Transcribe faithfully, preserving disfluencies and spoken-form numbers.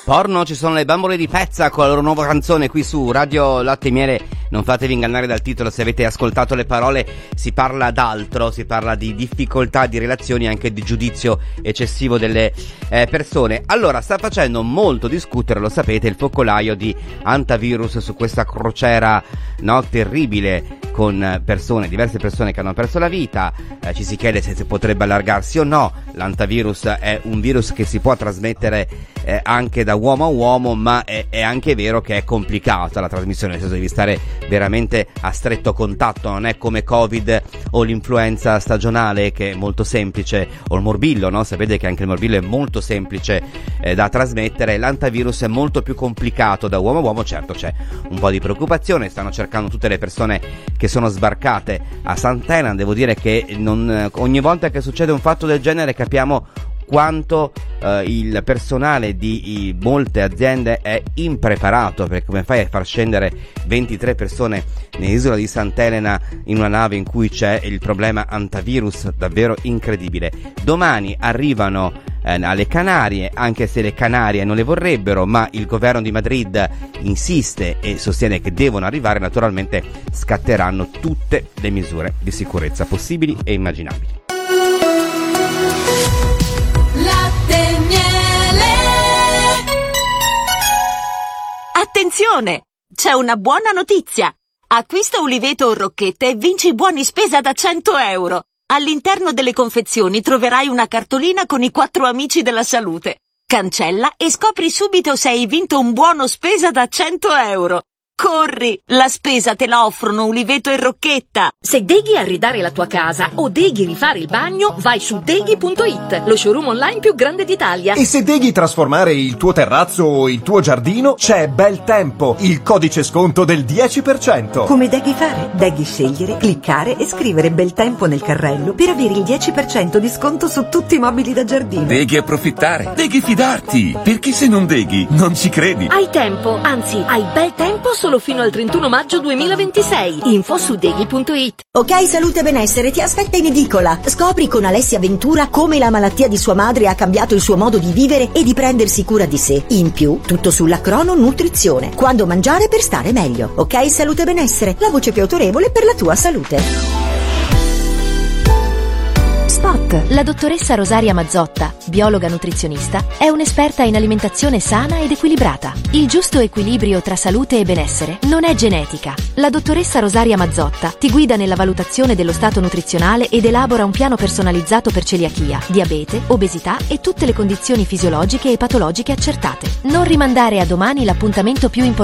Porno, ci sono le bambole di pezza con la loro nuova canzone qui su Radio Latte e Miele. Non fatevi ingannare dal titolo, se avete ascoltato le parole si parla d'altro, si parla di difficoltà di relazioni, anche di giudizio eccessivo delle eh, persone. Allora, sta facendo molto discutere, lo sapete, il focolaio di Antivirus su questa crociera, no, terribile, con persone, diverse persone che hanno perso la vita. Eh, ci si chiede se si potrebbe allargarsi o no. L'antivirus è un virus che si può trasmettere eh, anche da uomo a uomo, ma è, è anche vero che è complicata la trasmissione, nel senso devi stare veramente a stretto contatto, non è come Covid o l'influenza stagionale che è molto semplice, o il morbillo, no? Sapete che anche il morbillo è molto semplice eh, da trasmettere. L'antivirus è molto più complicato da uomo a uomo. Certo, c'è un po' di preoccupazione, stanno cercando tutte le persone che sono sbarcate a Sant'Elena. Devo dire che non, ogni volta che succede un fatto del genere capiamo quanto eh, il personale di i, molte aziende è impreparato, perché come fai a far scendere ventitré persone nell'isola di Sant'Elena in una nave in cui c'è il problema antivirus? Davvero incredibile. Domani arrivano eh, alle Canarie, anche se le Canarie non le vorrebbero, ma il governo di Madrid insiste e sostiene che devono arrivare. Naturalmente scatteranno tutte le misure di sicurezza possibili e immaginabili. Latte Miele. Attenzione! C'è una buona notizia! Acquista uliveto o rocchette e vinci buoni spesa da cento euro. All'interno delle confezioni troverai una cartolina con i quattro amici della salute. Cancella e scopri subito se hai vinto un buono spesa da cento euro. Corri! La spesa te la offrono Uliveto e Rocchetta. Se deghi arredare la tua casa o deghi rifare il bagno, vai su deghi punto it, lo showroom online più grande d'Italia. E se deghi trasformare il tuo terrazzo o il tuo giardino, c'è Bel Tempo, il codice sconto del dieci per cento. Come deghi fare? Deghi scegliere, cliccare e scrivere Bel Tempo nel carrello per avere il dieci per cento di sconto su tutti i mobili da giardino. Deghi approfittare, deghi fidarti, perché se non deghi non ci credi. Hai tempo, anzi hai bel tempo solo fino al trentuno maggio duemilaventisei. Info su deghi punto it. Ok Salute e Benessere ti aspetta in edicola. Scopri con Alessia Ventura come la malattia di sua madre ha cambiato il suo modo di vivere e di prendersi cura di sé. In più, tutto sulla crono nutrizione. Quando mangiare per stare meglio. Ok Salute e Benessere, la voce più autorevole per la tua salute. Spot. La dottoressa Rosaria Mazzotta, biologa nutrizionista, è un'esperta in alimentazione sana ed equilibrata. Il giusto equilibrio tra salute e benessere non è genetica. La dottoressa Rosaria Mazzotta ti guida nella valutazione dello stato nutrizionale ed elabora un piano personalizzato per celiachia, diabete, obesità e tutte le condizioni fisiologiche e patologiche accertate. Non rimandare a domani l'appuntamento più importante